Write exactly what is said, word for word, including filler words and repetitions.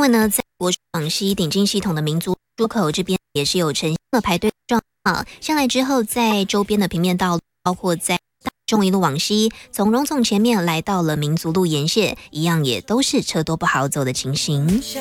外呢，在国广西鼎金系统的民族出口这边也是有呈现了排队状况，下来之后，在周边的平面道路，包括在大众一路往西，从荣总前面来到了民族路沿线，一样也都是车多不好走的情形。